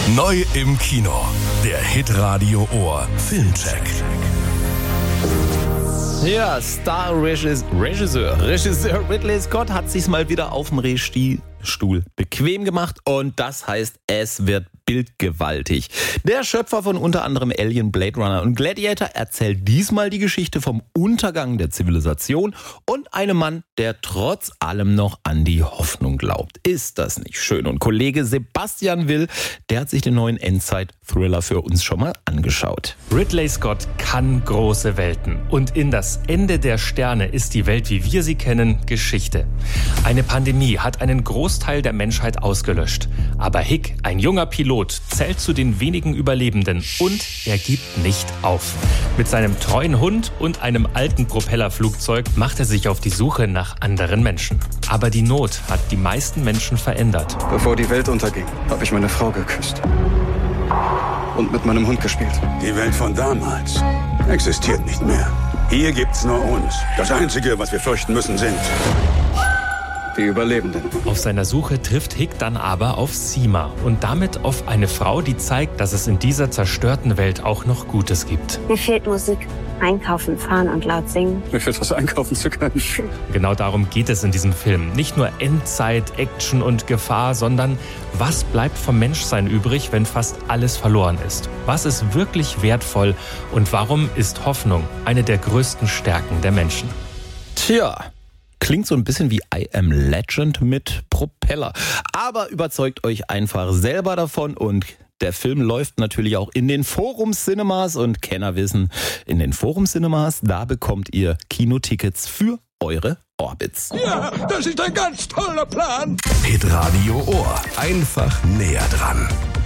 Neu im Kino. Der Hitradio Ohr Filmcheck. Ja, Regisseur Ridley Scott hat sich's mal wieder auf dem Regiestuhl bequem gemacht und das heißt, es wird bildgewaltig. Der Schöpfer von unter anderem Alien, Blade Runner und Gladiator erzählt diesmal die Geschichte vom Untergang der Zivilisation und einem Mann, der trotz allem noch an die Hoffnung glaubt. Ist das nicht schön? Und Kollege Sebastian Will, der hat sich den neuen Endzeit-Thriller für uns schon mal angeschaut. Ridley Scott kann große Welten. Und in Das Ende der Sterne ist die Welt, wie wir sie kennen, Geschichte. Eine Pandemie hat einen Großteil der Menschheit ausgelöscht. Aber Hick, ein junger Pilot, zählt zu den wenigen Überlebenden und er gibt nicht auf. Mit seinem treuen Hund und einem alten Propellerflugzeug macht er sich auf die Suche nach anderen Menschen. Aber die Not hat die meisten Menschen verändert. Bevor die Welt unterging, habe ich meine Frau geküsst. Und mit meinem Hund gespielt. Die Welt von damals existiert nicht mehr. Hier gibt's nur uns. Das Einzige, was wir fürchten müssen, sind die Überlebenden. Auf seiner Suche trifft Hick dann aber auf Seema und damit auf eine Frau, die zeigt, dass es in dieser zerstörten Welt auch noch Gutes gibt. Mir fehlt Musik. Einkaufen, fahren und laut singen. Mir fehlt was einkaufen zu können. Genau darum geht es in diesem Film. Nicht nur Endzeit, Action und Gefahr, sondern was bleibt vom Menschsein übrig, wenn fast alles verloren ist? Was ist wirklich wertvoll und warum ist Hoffnung eine der größten Stärken der Menschen? Tja, klingt so ein bisschen wie I Am Legend mit Propeller. Aber überzeugt euch einfach selber davon und der Film läuft natürlich auch in den Forum Cinemas und Kenner wissen, in den Forum Cinemas, da bekommt ihr Kinotickets für eure Orbits. Ja, das ist ein ganz toller Plan. Hitradio Ohr. Einfach näher dran.